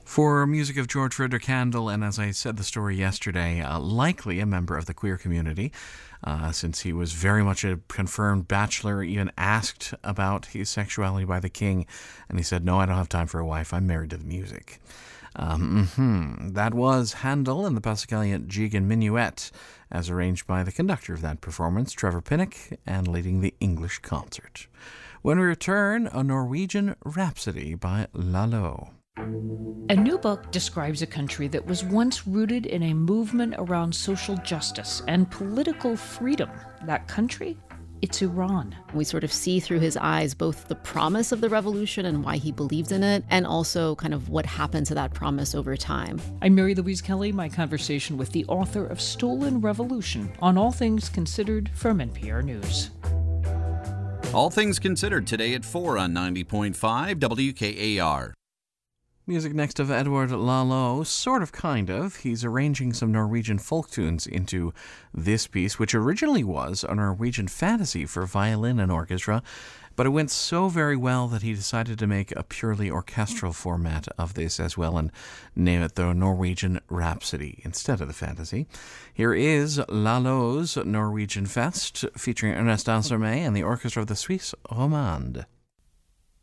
For music of George Frederick Handel, and as I said the story yesterday, likely a member of the queer community, since he was very much a confirmed bachelor, even asked about his sexuality by the king, and he said, "No, I don't have time for a wife, I'm married to the music." That was Handel and the Pascalian Jig and Minuet, as arranged by the conductor of that performance, Trevor Pinnock, and leading the English concert. When we return, a Norwegian Rhapsody by Lalo. A new book describes a country that was once rooted in a movement around social justice and political freedom. That country? It's Iran. We sort of see through his eyes both the promise of the revolution and why he believed in it, and also kind of what happened to that promise over time. I'm Mary Louise Kelly, my conversation with the author of Stolen Revolution on All Things Considered from NPR News. All Things Considered today at 4 on 90.5 WKAR. Music next of Edward Lalo, sort of, kind of. He's arranging some Norwegian folk tunes into this piece, which originally was a Norwegian fantasy for violin and orchestra, but it went so very well that he decided to make a purely orchestral format of this as well and name it the Norwegian Rhapsody instead of the fantasy. Here is Lalo's Norwegian Fest featuring Ernest Ansermet and the orchestra of the Suisse Romande.